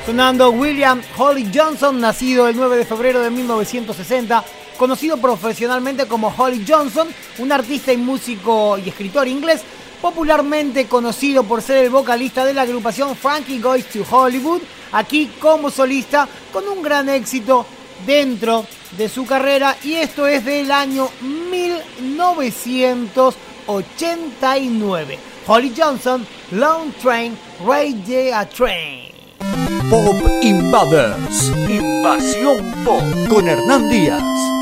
Sonando William Holly Johnson, nacido el 9 de febrero de 1960, conocido profesionalmente como Holly Johnson, un artista y músico y escritor inglés, popularmente conocido por ser el vocalista de la agrupación Frankie Goes to Hollywood, aquí como solista, con un gran éxito dentro de su carrera, y esto es del año 1989. Holly Johnson, Long Train, Radio Train. Pop Invaders, Invasión Pop, con Hernán Díaz.